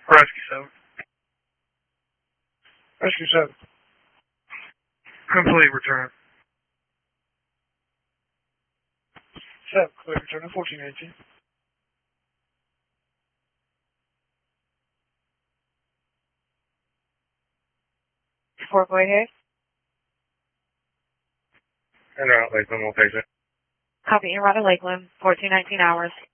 Rescue 7. Rescue 7. Complete return. 7, complete return to 1418. Report, go ahead. En route, Lakeland, we'll take it. Copy, en route to Lakeland, 1419 hours.